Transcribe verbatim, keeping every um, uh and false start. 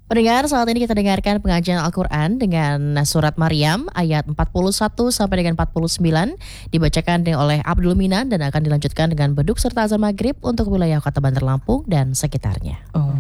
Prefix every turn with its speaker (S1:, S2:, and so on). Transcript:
S1: Pendengar, saat ini kita dengarkan pengajian Al-Quran dengan surat Maryam ayat empat puluh satu sampai dengan empat puluh sembilan dibacakan oleh Abdul Minan dan akan dilanjutkan dengan beduk serta azan maghrib untuk wilayah Kota Bandar Lampung dan sekitarnya.
S2: Oh.